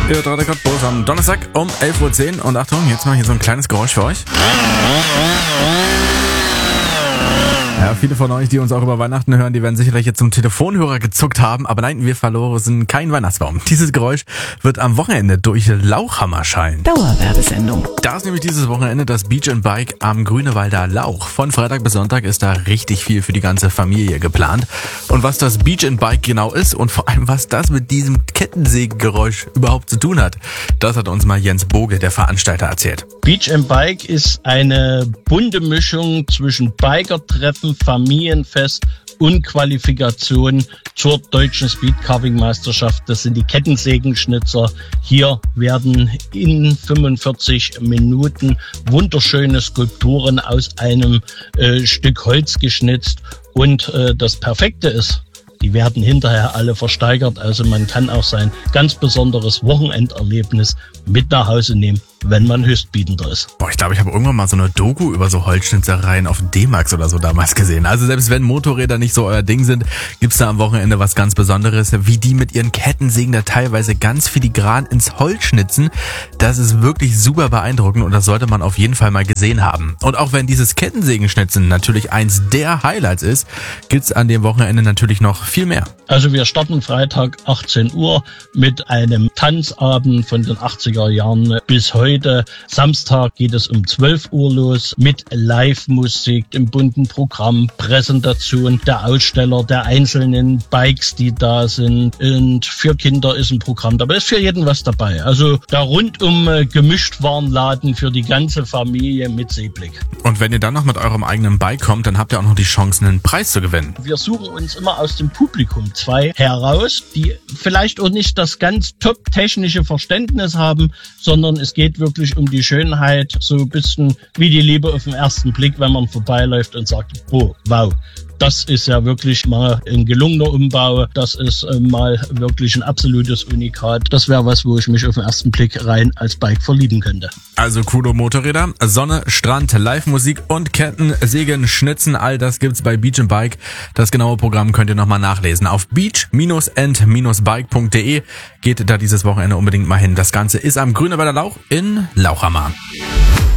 Ihr hört Radio Cottbus am Donnerstag um 11.10 Uhr und Achtung, jetzt mal hier so ein kleines Geräusch für euch. Ja, viele von euch, die uns auch über Weihnachten hören, die werden sicherlich jetzt zum Telefonhörer gezuckt haben, aber nein, wir verlosen keinen Weihnachtsbaum. Dieses Geräusch wird am Wochenende durch Lauchhammer schallen. Dauerwerbesendung. Da ist nämlich dieses Wochenende das Beach and Bike am Grünewalder Lauch. Von Freitag bis Sonntag ist da richtig viel für die ganze Familie geplant. Und was das Beach and Bike genau ist und vor allem was das mit diesem Kettensägengeräusch überhaupt zu tun hat, das hat uns mal Jens Boge, der Veranstalter, erzählt. Beach and Bike ist eine bunte Mischung zwischen Bikertreffen, Familienfest und Qualifikation zur deutschen Speedcarving-Meisterschaft. Das sind die Kettensägenschnitzer. Hier werden in 45 Minuten wunderschöne Skulpturen aus einem Stück Holz geschnitzt. Und das Perfekte ist, die werden hinterher alle versteigert. Also man kann auch sein ganz besonderes Wochenenderlebnis mit nach Hause nehmen, wenn man Höchstbietender ist. Ich glaube, ich habe irgendwann mal so eine Doku über so Holzschnitzereien auf D-Max oder so damals gesehen. Also selbst wenn Motorräder nicht so euer Ding sind, gibt's da am Wochenende was ganz Besonderes, wie die mit ihren Kettensägen da teilweise ganz filigran ins Holz schnitzen. Das ist wirklich super beeindruckend und das sollte man auf jeden Fall mal gesehen haben. Und auch wenn dieses Kettensägenschnitzen natürlich eins der Highlights ist, gibt's an dem Wochenende natürlich noch viel mehr. Also wir starten Freitag 18 Uhr mit einem Tanzabend von den 80er Jahren bis heute. Samstag geht es um 12 Uhr los mit Live-Musik, im bunten Programm, Präsentation der Aussteller, der einzelnen Bikes, die da sind. Und für Kinder ist ein Programm dabei. Ist für jeden was dabei. Also da rundum Gemischtwarenladen für die ganze Familie mit Seeblick. Und wenn ihr dann noch mit eurem eigenen Bike kommt, dann habt ihr auch noch die Chance, einen Preis zu gewinnen. Wir suchen uns immer aus dem Publikum 2 heraus, die vielleicht auch nicht das ganz top technische Verständnis haben, sondern es geht wirklich um die Schönheit, so ein bisschen wie die Liebe auf den ersten Blick, wenn man vorbeiläuft und sagt, oh, wow. Das ist ja wirklich mal ein gelungener Umbau. Das ist mal wirklich ein absolutes Unikat. Das wäre was, wo ich mich auf den ersten Blick rein als Bike verlieben könnte. Also coole Motorräder, Sonne, Strand, Live-Musik und Kettensägen, Schnitzen, all das gibt's bei Beach and Bike. Das genaue Programm könnt ihr nochmal nachlesen. Auf beach-and-bike.de geht da dieses Wochenende unbedingt mal hin. Das Ganze ist am Grünewalder Lauch in Lauchhammer.